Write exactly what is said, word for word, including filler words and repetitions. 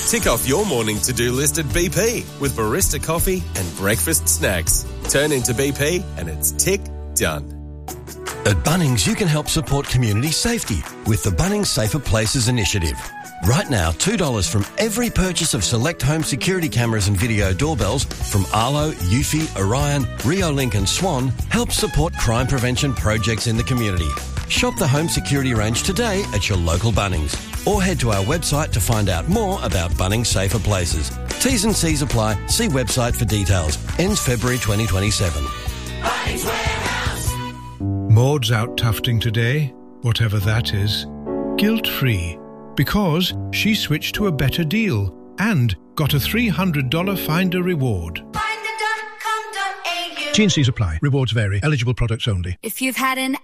Tick off your morning to-do list at B P with barista coffee and breakfast snacks. Turn into B P and it's tick done. At Bunnings, you can help support community safety with the Bunnings Safer Places initiative. Right now, two dollars from every purchase of select home security cameras and video doorbells from Arlo, Eufy, Orion, Riolink and Swan helps support crime prevention projects in the community. Shop the home security range today at your local Bunnings or head to our website to find out more about Bunnings Safer Places. T's and C's apply. See website for details. Ends February twenty twenty-seven. Bunnings Warehouse. Maud's out tufting today, whatever that is, guilt-free, because she switched to a better deal and got a three hundred dollars Finder reward. Finder dot com dot a u. T and C's apply. Rewards vary. Eligible products only. If you've had an